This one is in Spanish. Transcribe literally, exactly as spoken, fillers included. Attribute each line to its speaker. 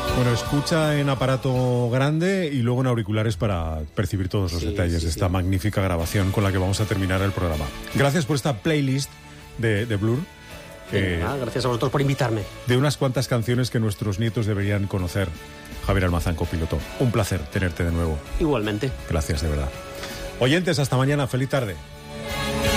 Speaker 1: Bueno, escucha en aparato grande y luego en auriculares para percibir todos los sí, detalles sí, de esta sí. magnífica grabación con la que vamos a terminar el programa. Gracias por esta playlist de, de Blur.
Speaker 2: Eh, ah, gracias a vosotros por invitarme.
Speaker 1: De unas cuantas canciones que nuestros nietos deberían conocer. Javier Almazán, copiloto. Un placer tenerte de nuevo.
Speaker 2: Igualmente.
Speaker 1: Gracias, de verdad. Oyentes, hasta mañana. Feliz tarde.